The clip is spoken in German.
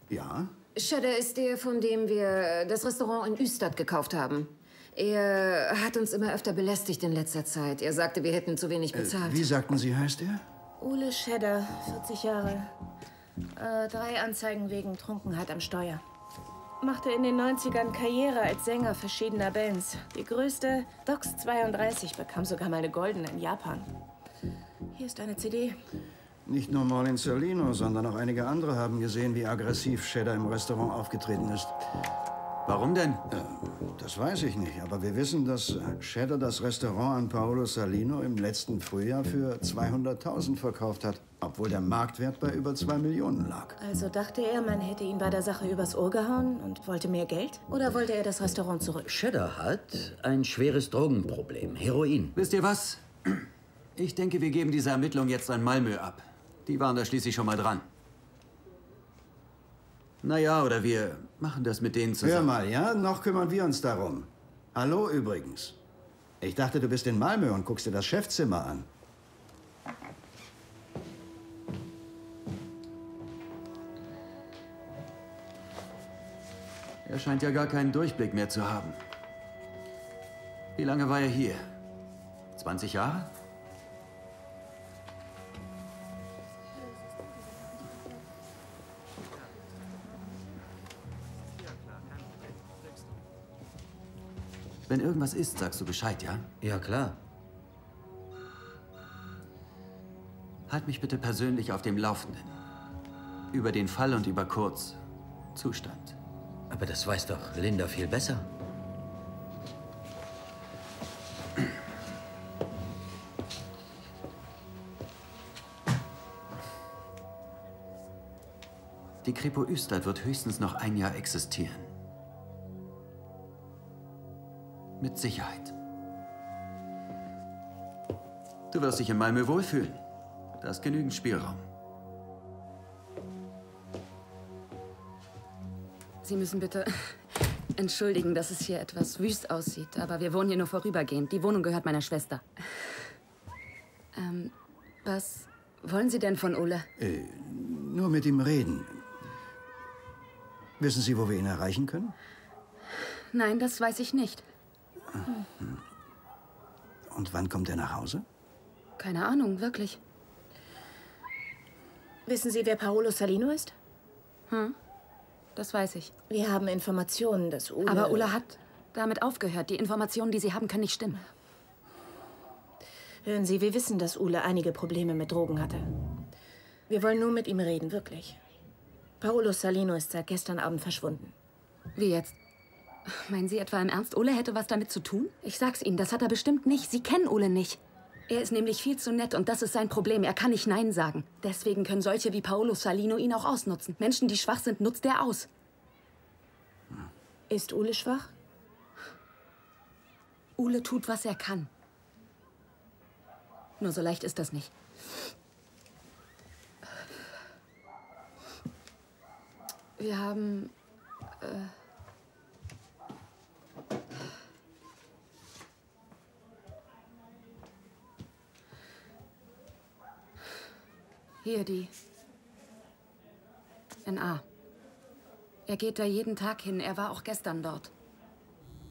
Ja? Cheddar ist der, von dem wir das Restaurant in Ystad gekauft haben. Er hat uns immer öfter belästigt in letzter Zeit. Er sagte, wir hätten zu wenig bezahlt. Wie sagten Sie, heißt er? Ole Cheddar, 40 Jahre. 3 Anzeigen wegen Trunkenheit am Steuer. Machte in den 90ern Karriere als Sänger verschiedener Bands. Die größte, Docs 32, bekam sogar mal eine goldene in Japan. Hier ist eine CD. Nicht nur Marlin Salino, sondern auch einige andere haben gesehen, wie aggressiv Cheddar im Restaurant aufgetreten ist. Warum denn? Das weiß ich nicht, aber wir wissen, dass Cheddar das Restaurant an Paolo Salino im letzten Frühjahr für 200.000 verkauft hat, obwohl der Marktwert bei über 2 Millionen lag. Also dachte er, man hätte ihn bei der Sache übers Ohr gehauen und wollte mehr Geld? Oder wollte er das Restaurant zurück? Cheddar hat ein schweres Drogenproblem, Heroin. Wisst ihr was? Ich denke, wir geben diese Ermittlung jetzt an Malmö ab. Die waren da schließlich schon mal dran. Naja, oder wir machen das mit denen zusammen. Hör mal, ja? Noch kümmern wir uns darum. Hallo übrigens. Ich dachte, du bist in Malmö und guckst dir das Chefzimmer an. Er scheint ja gar keinen Durchblick mehr zu haben. Wie lange war er hier? 20 Jahre? Wenn irgendwas ist, sagst du Bescheid, ja? Ja, klar. Halt mich bitte persönlich auf dem Laufenden. Über den Fall und über Kurz Zustand. Aber das weiß doch Linda viel besser. Die Kripo Ystad wird höchstens noch 1 Jahr existieren. Mit Sicherheit. Du wirst dich in Malmö wohlfühlen. Da ist genügend Spielraum. Sie müssen bitte entschuldigen, dass es hier etwas wüst aussieht, aber wir wohnen hier nur vorübergehend. Die Wohnung gehört meiner Schwester. Was wollen Sie denn von Ole? Nur mit ihm reden. Wissen Sie, wo wir ihn erreichen können? Nein, das weiß ich nicht. Und wann kommt er nach Hause? Keine Ahnung, wirklich. Wissen Sie, wer Paolo Salino ist? Das weiß ich. Wir haben Informationen, dass Ole... Aber Ole hat damit aufgehört. Die Informationen, die Sie haben, können nicht stimmen. Hören Sie, wir wissen, dass Ole einige Probleme mit Drogen hatte. Wir wollen nur mit ihm reden, wirklich. Paolo Salino ist seit gestern Abend verschwunden. Wie jetzt? Meinen Sie etwa im Ernst, Ole hätte was damit zu tun? Ich sag's Ihnen, das hat er bestimmt nicht. Sie kennen Ole nicht. Er ist nämlich viel zu nett und das ist sein Problem. Er kann nicht Nein sagen. Deswegen können solche wie Paolo Salino ihn auch ausnutzen. Menschen, die schwach sind, nutzt er aus. Ist Ole schwach? Ole tut, was er kann. Nur so leicht ist das nicht. Wir haben... Hier, die NA. Er geht da jeden Tag hin. Er war auch gestern dort.